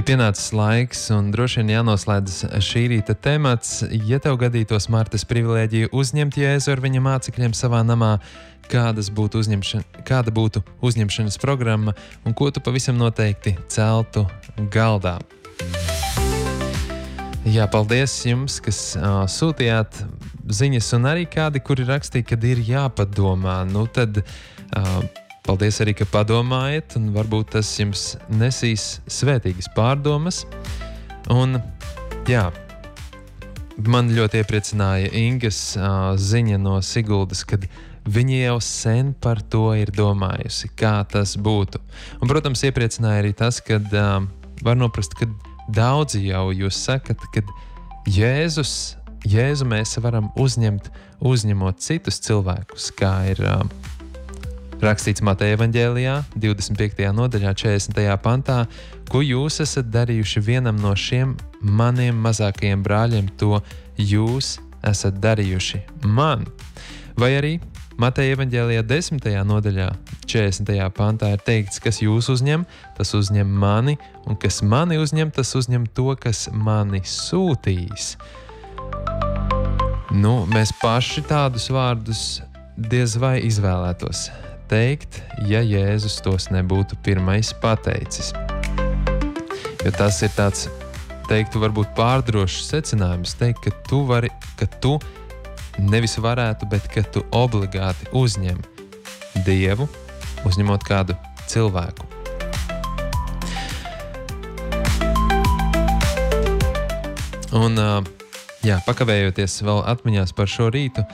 Ir pienācis laiks un droši vien jānoslēdz šī rīta temats. Ja tev gadītos Martas privilēģija uzņemt Jēzu ar viņa mācekļiem savā namā, kāda būtu uzņemšanas programma un ko tu pavisam noteikti celtu galdā? Jā, paldies jums, kas sūtījāt ziņas, un arī kādi, kuri rakstīja, kad ir jāpadomā. Nu tad paldies arī, ka padomājat, un varbūt tas jums nesīs svētīgas pārdomas. Un jā, man ļoti iepriecināja Ingas ziņa no Siguldas, kad viņa jau sen par to ir domājusi, kā tas būtu. Un, protams, iepriecināja arī tas, kad var noprast, ka daudzi jau jūs sakat, ka Jēzu mēs varam uzņemot citus cilvēkus, kā ir rakstīts Mateja evaņģēlijā, 25. nodaļā, 40. pantā, ko jūs esat darījuši vienam no šiem maniem mazākajiem brāļiem, to jūs esat darījuši man. Vai arī Mateja evaņģēlijā 10. nodaļā, 40. pantā ir teikts, kas jūs uzņem, tas uzņem mani, un kas mani uzņem, tas uzņem to, kas mani sūtīs. Nu, mēs paši tādus vārdus diez vai izvēlētos teikt, ja Jēzus tos nebūtu pirmais pateicis. Jo tas ir tāds, teiktu, varbūt pārdrošs secinājums, teikt, ka tu nevis varētu, bet ka tu obligāti uzņem Dievu, uzņemot kādu cilvēku. Un, pakavējoties vēl atmiņās par šo rītu,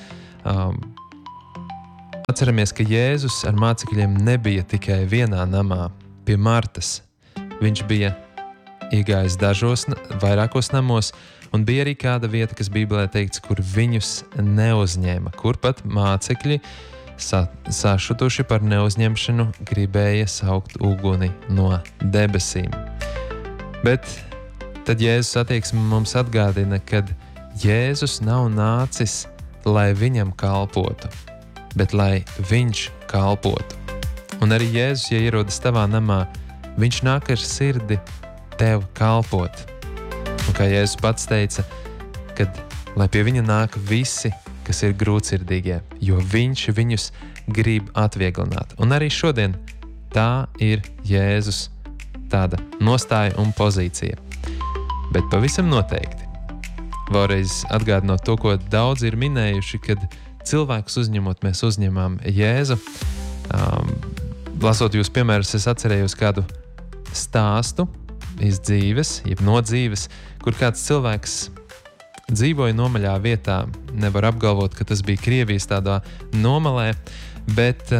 atceramies, ka Jēzus ar mācekļiem nebija tikai vienā namā pie Martas. Viņš bija iegājis vairākos namos, un bija arī kāda vieta, kas Bībelē teikts, kur viņus neuzņēma, kur pat mācekļi sašutuši par neuzņemšanu gribēja saukt uguni no debesīm. Bet tad Jēzus attieksme mums atgādina, ka Jēzus nav nācis, lai viņam kalpotu, bet lai viņš kalpotu. Un arī Jēzus, ja ierodas tavā namā, viņš nāk ar sirdi tev kalpot. Un kā Jēzus pats teica, kad lai pie viņa nāk visi, kas ir grūtsirdīgie, jo viņš viņus grib atvieglināt. Un arī šodien tā ir Jēzus tāda nostāja un pozīcija. Bet pavisam noteikti. Vēlreiz atgādinot to, ko daudz ir minējuši, kad cilvēkus uzņemot, mēs uzņemam Jēzu. Lasot jūs piemērus, es atcerējos kādu stāstu iz dzīves, jeb no dzīves, kur kāds cilvēks dzīvoja nomaļā vietā. Nevar apgalvot, ka tas bija Krievijas tādā nomalē, bet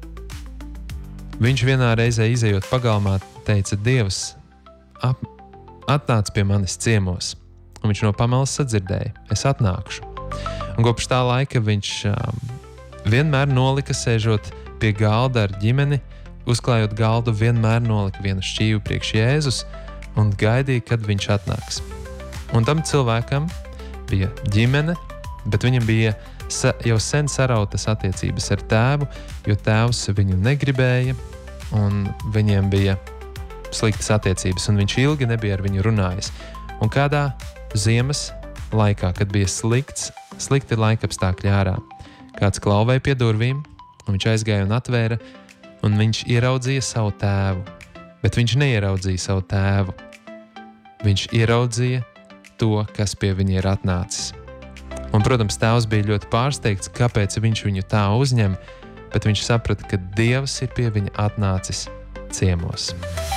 viņš vienā reizē izejot pagalmā teica, Dievs, atnāc pie manis ciemos. Un viņš no pamalas sadzirdēja, es atnākšu. Un kopš tā laika viņš vienmēr nolika, sēžot pie galda ar ģimeni, uzklājot galdu, vienmēr nolika vienu šķīvi priekš Jēzus un gaidīja, kad viņš atnāks. Un tam cilvēkam bija ģimene, bet viņam bija jau sen sarautas attiecības ar tēvu, jo tēvs viņu negribēja un viņiem bija sliktas attiecības, un viņš ilgi nebija ar viņu runājis. Un kādā ziemas laikā, kad bija slikti laikapstākļi ārā, kāds klauvēja pie durvīm, un viņš aizgāja un atvēra, un viņš ieraudzīja savu tēvu. Bet viņš neieraudzīja savu tēvu. Viņš ieraudzīja to, kas pie viņa ir atnācis. Un, protams, tēvs bija ļoti pārsteigts, kāpēc viņš viņu tā uzņem, bet viņš saprata, ka Dievs ir pie viņa atnācis ciemos.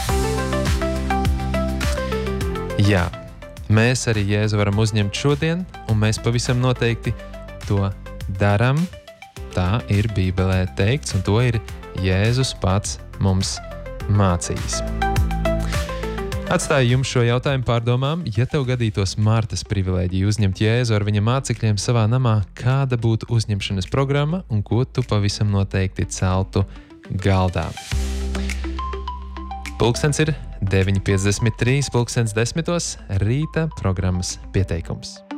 Jā, mēs arī Jēzu varam uzņemt šodien, un mēs pavisam noteikti to daram. Tā ir Bībelē teikts, un to ir Jēzus pats mums mācījis. Atstāju jums šo jautājumu pārdomām. Ja tev gadītos Martas privilēģija uzņemt Jēzu ar viņa mācekļiem savā namā, kāda būtu uzņemšanas programma un ko tu pavisam noteikti celtu galdā? Pulkstens ir 9:53, 10:00 rīta programmas pieteikums.